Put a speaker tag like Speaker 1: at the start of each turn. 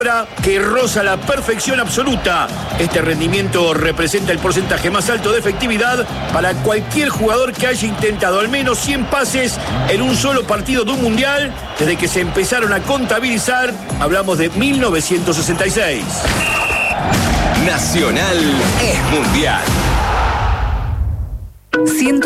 Speaker 1: que roza la perfección absoluta. Este rendimiento representa el porcentaje más alto de efectividad para cualquier jugador que haya intentado al menos 100 pases en un solo partido de un mundial desde que se empezaron a contabilizar. Hablamos de 1966.
Speaker 2: Nacional es mundial.